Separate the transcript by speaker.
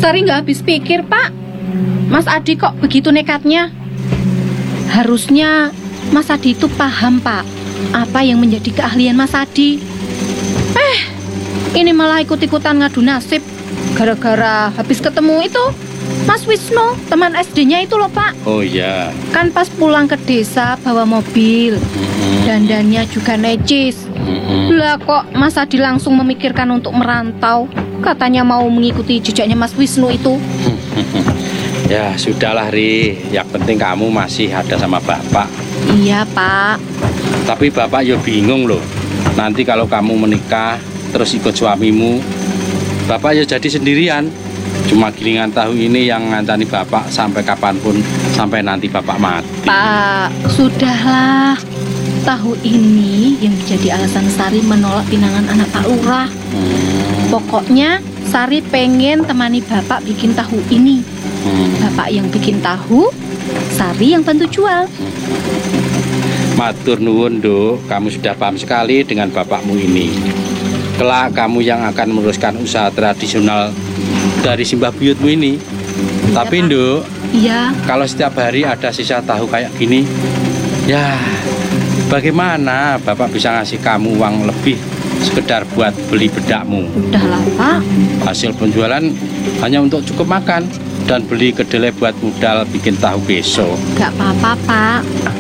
Speaker 1: Sari nggak habis pikir, Pak. Mas Adi kok begitu nekatnya? Harusnya Mas Adi itu paham, Pak, apa yang menjadi keahlian Mas Adi. Ini malah ikut-ikutan ngadu nasib gara-gara habis ketemu itu Mas Wisnu, teman SD-nya itu loh, Pak.
Speaker 2: Oh iya.
Speaker 1: Kan pas pulang ke desa bawa mobil, dandannya juga necis. Lah kok Mas Adi langsung memikirkan untuk merantau. Katanya mau mengikuti jejaknya Mas Wisnu itu.
Speaker 2: Ya sudahlah Ri, yang penting kamu masih ada sama Bapak.
Speaker 1: Iya, Pak.
Speaker 2: Tapi Bapak ya bingung loh. Nanti kalau kamu menikah terus ikut suamimu, Bapak ya jadi sendirian. Cuma gilingan tahu ini yang ngancani Bapak sampai kapanpun, sampai nanti Bapak mati.
Speaker 1: Pak, sudahlah. Tahu ini yang menjadi alasan Sari menolak pinangan anak Pak Lurah. Pokoknya Sari pengen temani Bapak bikin tahu ini. Bapak yang bikin tahu, Sari yang bantu jual.
Speaker 2: Matur nuwun, Nduk. Kamu sudah paham sekali dengan bapakmu ini. Kelak kamu yang akan meneruskan usaha tradisional dari simbah buyutmu ini.
Speaker 1: Iya,
Speaker 2: Tapi
Speaker 1: Pak.
Speaker 2: Nduk,
Speaker 1: Iya,
Speaker 2: kalau setiap hari ada sisa tahu kayak gini, ya bagaimana Bapak bisa ngasih kamu uang lebih sekedar buat beli bedakmu?
Speaker 1: udahlah, Pak.
Speaker 2: Hasil penjualan hanya untuk cukup makan dan beli kedelai buat modal bikin tahu besok.
Speaker 1: Gak apa-apa, Pak.